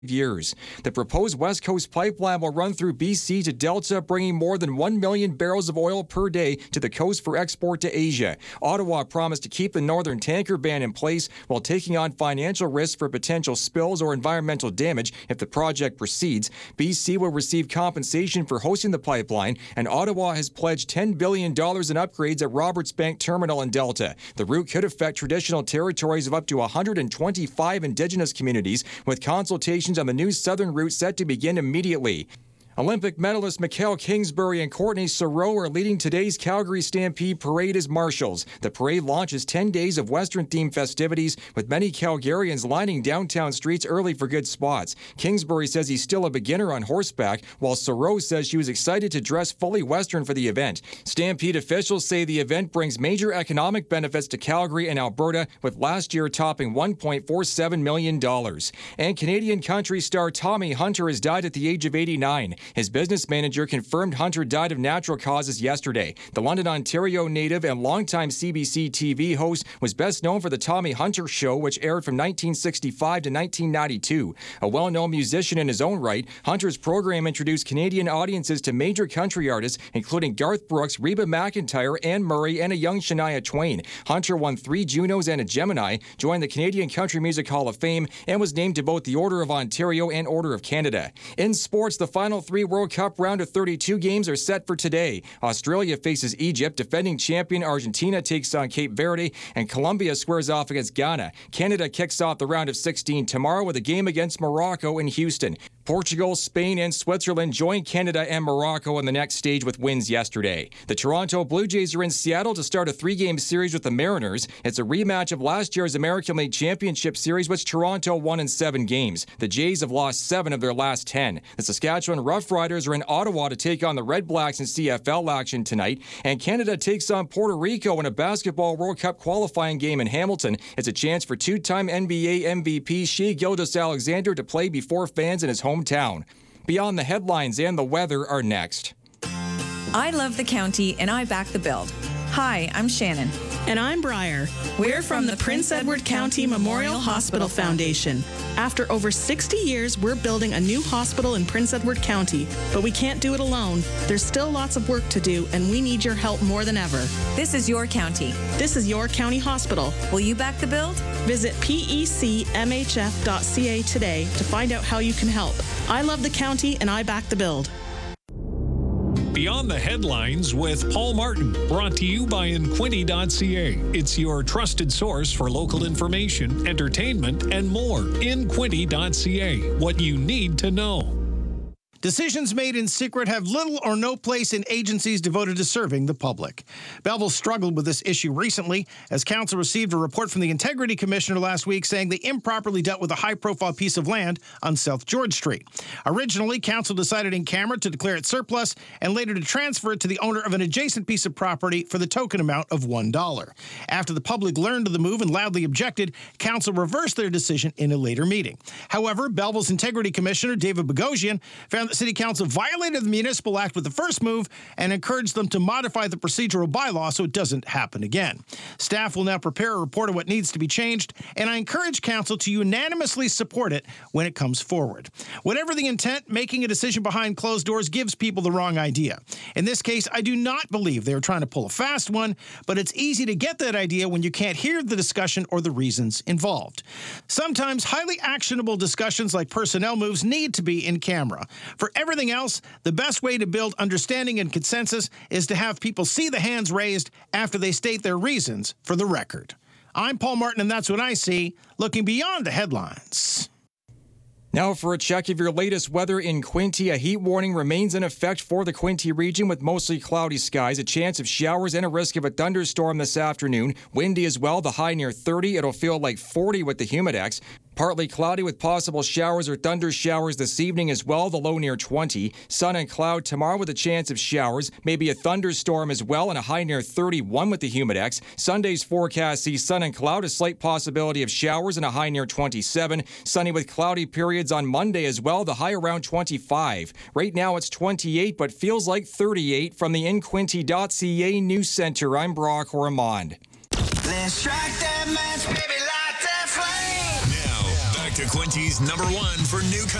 years. The proposed West Coast pipeline will run through BC to Delta, bringing more than 1 million barrels of oil per day to the coast for export to Asia. Ottawa promised to keep the northern tanker ban in place while taking on financial risks for potential spills or environmental damage if the project proceeds. BC will receive compensation for hosting the pipeline, and Ottawa has pledged $10 billion in upgrades at Roberts Bank Terminal in Delta. The route could affect traditional territories of up to 125 Indigenous communities, with consultations on the new southern route set to begin immediately. Olympic medalist Mikhail Kingsbury and Courtney Saroux are leading today's Calgary Stampede Parade as marshals. The parade launches 10 days of Western-themed festivities, with many Calgarians lining downtown streets early for good spots. Kingsbury says he's still a beginner on horseback, while Saroux says she was excited to dress fully Western for the event. Stampede officials say the event brings major economic benefits to Calgary and Alberta, with last year topping $1.47 million. And Canadian country star Tommy Hunter has died at the age of 89. His business manager confirmed Hunter died of natural causes yesterday. The London, Ontario native and longtime CBC TV host was best known for the Tommy Hunter Show, which aired from 1965 to 1992. A well-known musician in his own right, Hunter's program introduced Canadian audiences to major country artists, including Garth Brooks, Reba McEntire, Anne Murray, and a young Shania Twain. Hunter won 3 Junos and a Gemini, joined the Canadian Country Music Hall of Fame, and was named to both the Order of Ontario and Order of Canada. In sports, the final 3 World Cup round of 32 games are set for today. Australia faces Egypt, defending champion Argentina takes on Cape Verde, and Colombia squares off against Ghana. Canada kicks off the round of 16 tomorrow with a game against Morocco in Houston. Portugal, Spain, and Switzerland join Canada and Morocco in the next stage with wins yesterday. The Toronto Blue Jays are in Seattle to start a 3-game series with the Mariners. It's a rematch of last year's American League Championship Series, which Toronto won in 7 games. The Jays have lost 7 of their last 10. The Saskatchewan Roughriders are in Ottawa to take on the Red Blacks in CFL action tonight. And Canada takes on Puerto Rico in a basketball World Cup qualifying game in Hamilton. It's a chance for 2-time NBA MVP Shai Gilgeous-Alexander to play before fans in his hometown. Beyond the headlines and the weather are next. I love the county and I back the build. Hi, I'm Shannon. And I'm Briar. We're from the Prince Edward County Memorial Hospital Foundation. After over 60 years, we're building a new hospital in Prince Edward County, but we can't do it alone. There's still lots of work to do, and we need your help more than ever. This is your county. This is your county hospital. Will you back the build? Visit pecmhf.ca today to find out how you can help. I love the county, and I back the build. Beyond the Headlines with Paul Martin, brought to you by Inquinty.ca. It's your trusted source for local information, entertainment, and more. Inquinty.ca, what you need to know. Decisions made in secret have little or no place in agencies devoted to serving the public. Belleville struggled with this issue recently as council received a report from the Integrity Commissioner last week saying they improperly dealt with a high-profile piece of land on South George Street. Originally, council decided in camera to declare it surplus and later to transfer it to the owner of an adjacent piece of property for the token amount of $1. After the public learned of the move and loudly objected, council reversed their decision in a later meeting. However, Belleville's Integrity Commissioner, David Bogosian, found that City Council violated the Municipal Act with the first move and encouraged them to modify the procedural bylaw so it doesn't happen again. Staff will now prepare a report of what needs to be changed, and I encourage Council to unanimously support it when it comes forward. Whatever the intent, making a decision behind closed doors gives people the wrong idea. In this case, I do not believe they are trying to pull a fast one, but it's easy to get that idea when you can't hear the discussion or the reasons involved. Sometimes highly actionable discussions like personnel moves need to be in camera. For everything else, the best way to build understanding and consensus is to have people see the hands raised after they state their reasons for the record. I'm Paul Martin, and that's what I see, looking beyond the headlines. Now for a check of your latest weather in Quinte. A heat warning remains in effect for the Quinte region with mostly cloudy skies, a chance of showers and a risk of a thunderstorm this afternoon. Windy as well, the high near 30. It'll feel like 40 with the Humidex. Partly cloudy with possible showers or thunder showers this evening as well, the low near 20. Sun and cloud tomorrow with a chance of showers, maybe a thunderstorm as well, and a high near 31 with the Humidex. Sunday's forecast sees sun and cloud, a slight possibility of showers, and a high near 27. Sunny with cloudy periods on Monday as well, the high around 25. Right now it's 28, but feels like 38. From the Inquinty.ca News Center, I'm Brock Ormond. Let's strike that match, baby, light that flame. Now, back to Quincy's #1 for new